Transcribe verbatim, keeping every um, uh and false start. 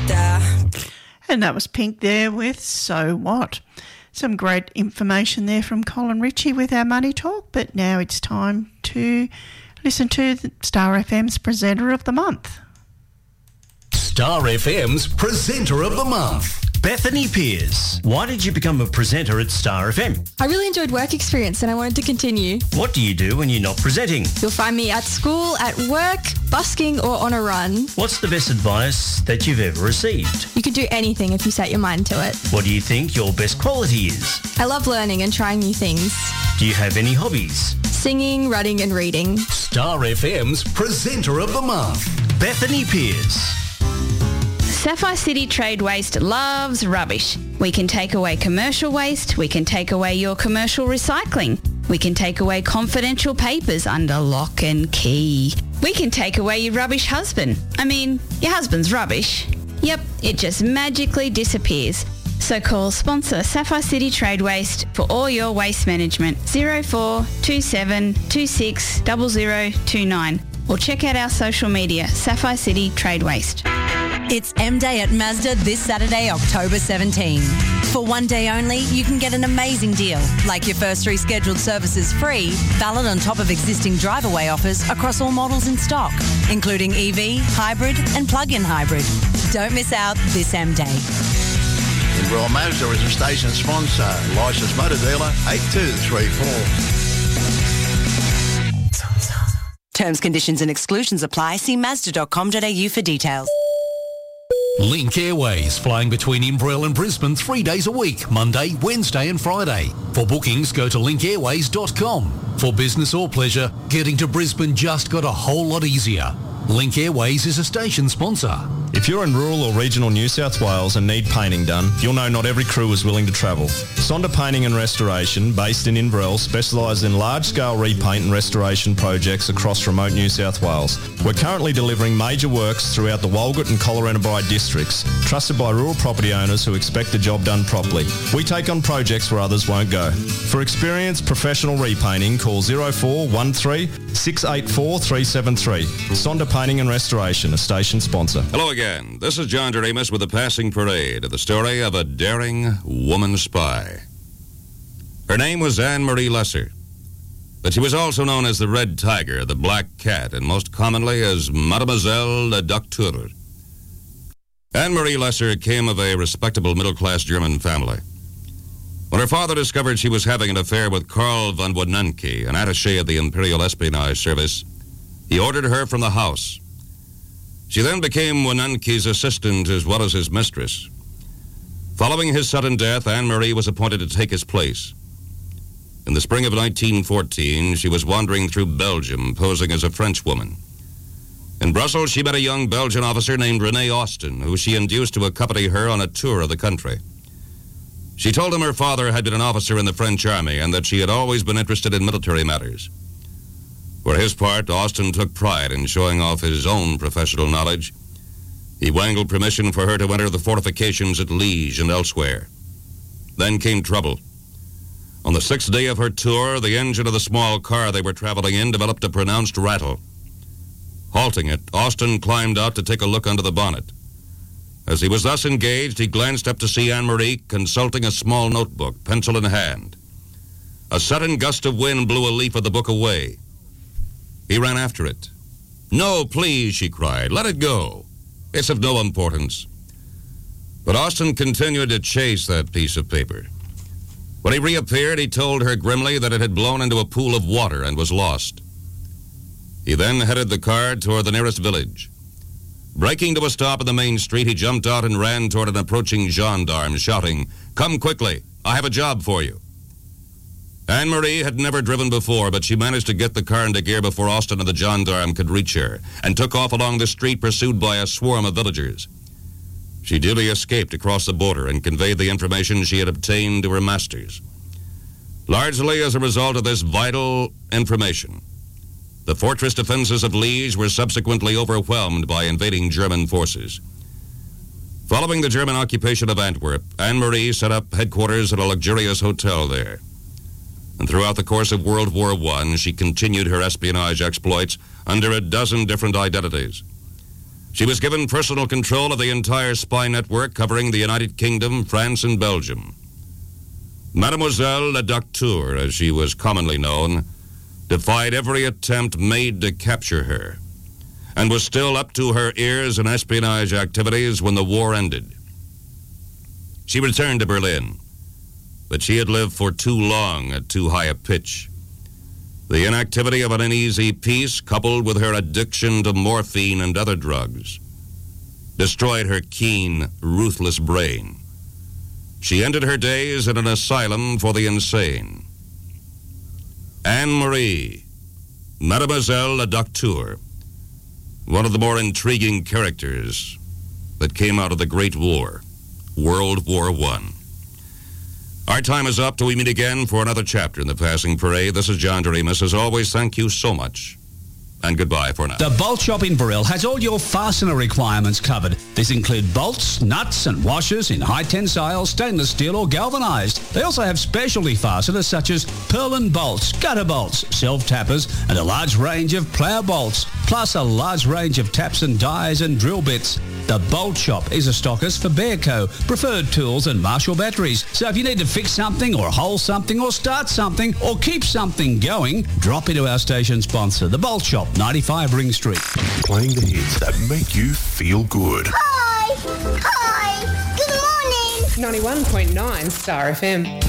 And that was Pink there with So What. Some great information there from Colin Ritchie with our Money Talk, but now it's time to listen to Star F M's Presenter of the Month. Star F M's Presenter of the Month. Bethany Pears, why did you become a presenter at Star F M? I really enjoyed work experience and I wanted to continue. What do you do when you're not presenting? You'll find me at school, at work, busking or on a run. What's the best advice that you've ever received? You can do anything if you set your mind to it. What do you think your best quality is? I love learning and trying new things. Do you have any hobbies? Singing, running and reading. Star F M's Presenter of the Month. Bethany Pears. Sapphire City Trade Waste loves rubbish. We can take away commercial waste. We can take away your commercial recycling. We can take away confidential papers under lock and key. We can take away your rubbish husband. I mean, your husband's rubbish. Yep, it just magically disappears. So call sponsor Sapphire City Trade Waste for all your waste management. zero four two seven two six zero zero two nine or check out our social media, Sapphire City Trade Waste. It's M-Day at Mazda this Saturday, October seventeenth. For one day only, you can get an amazing deal, like your first three scheduled services free, valid on top of existing drive-away offers across all models in stock, including E V, hybrid and plug-in hybrid. Don't miss out this M-Day. Inverell Mazda is a station sponsor. Licensed motor dealer eight two three four. Terms, conditions and exclusions apply. See mazda dot com dot a u for details. Link Airways, flying between Inverell and Brisbane three days a week, Monday, Wednesday and Friday. For bookings, go to link airways dot com. For business or pleasure, getting to Brisbane just got a whole lot easier. Link Airways is a station sponsor. If you're in rural or regional New South Wales and need painting done, you'll know not every crew is willing to travel. Sonda Painting and Restoration, based in Inverell, specialise in large-scale repaint and restoration projects across remote New South Wales. We're currently delivering major works throughout the Walgett and Collarentabri districts, trusted by rural property owners who expect the job done properly. We take on projects where others won't go. For experienced professional repainting, call zero four one three six eight four three seven three. Sonda Painting and Restoration, a station sponsor. Hello again. This is John Doremus with a passing parade of the story of a daring woman spy. Her name was Anne Marie Lesser, but she was also known as the Red Tiger, the Black Cat, and most commonly as Mademoiselle le Docteur. Anne Marie Lesser came of a respectable middle-class German family. When her father discovered she was having an affair with Karl von Wonanke, an attaché of the Imperial Espionage Service, he ordered her from the house. She then became Wonanke's assistant as well as his mistress. Following his sudden death, Anne-Marie was appointed to take his place. In the spring of nineteen fourteen, she was wandering through Belgium, posing as a French woman. In Brussels, she met a young Belgian officer named René Austin, who she induced to accompany her on a tour of the country. She told him her father had been an officer in the French army and that she had always been interested in military matters. For his part, Austin took pride in showing off his own professional knowledge. He wangled permission for her to enter the fortifications at Liege and elsewhere. Then came trouble. On the sixth day of her tour, the engine of the small car they were traveling in developed a pronounced rattle. Halting it, Austin climbed out to take a look under the bonnet. As he was thus engaged, he glanced up to see Anne-Marie consulting a small notebook, pencil in hand. A sudden gust of wind blew a leaf of the book away. He ran after it. "No, please," she cried. "Let it go. It's of no importance." But Austin continued to chase that piece of paper. When he reappeared, he told her grimly that it had blown into a pool of water and was lost. He then headed the car toward the nearest village. Braking to a stop in the main street, he jumped out and ran toward an approaching gendarme, shouting, "Come quickly. I have a job for you." Anne-Marie had never driven before, but she managed to get the car into gear before Austin and the gendarme could reach her, and took off along the street pursued by a swarm of villagers. She duly escaped across the border and conveyed the information she had obtained to her masters. Largely as a result of this vital information, the fortress defenses of Liege were subsequently overwhelmed by invading German forces. Following the German occupation of Antwerp, Anne-Marie set up headquarters at a luxurious hotel there. And throughout the course of World War One, she continued her espionage exploits under a dozen different identities. She was given personal control of the entire spy network covering the United Kingdom, France, and Belgium. Mademoiselle Le Docteur, as she was commonly known, defied every attempt made to capture her, and was still up to her ears in espionage activities when the war ended. She returned to Berlin, but she had lived for too long at too high a pitch. The inactivity of an uneasy peace, coupled with her addiction to morphine and other drugs, destroyed her keen, ruthless brain. She ended her days in an asylum for the insane. Anne-Marie, Mademoiselle Le Docteur, one of the more intriguing characters that came out of the Great War, World War One. Our time is up till we meet again for another chapter in the Passing Parade. This is John Doremus. As always, thank you so much, and goodbye for now. The Bolt Shop in Burrell has all your fastener requirements covered. These include bolts, nuts and washers in high tensile, stainless steel or galvanized. They also have specialty fasteners such as purlin bolts, gutter bolts, self-tappers and a large range of plough bolts, plus a large range of taps and dies and drill bits. The Bolt Shop is a stockist for Bearco, Preferred Tools and Marshall Batteries. So if you need to fix something or hole something or start something or keep something going, drop into our station sponsor, The Bolt Shop, ninety-five Ring Street. Playing the hits that make you feel good. Hi! Hi! Good morning! ninety-one point nine Star F M.